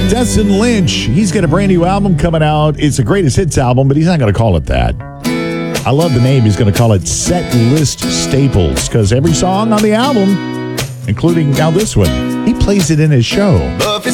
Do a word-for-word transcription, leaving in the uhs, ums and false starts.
Destin Lynch, he's got a brand new album coming out. It's a greatest hits album, but he's not going to call it that. I love the name. He's going to call it Set List Staples, because every song on the album, including now this one, he plays it in his show. Buffy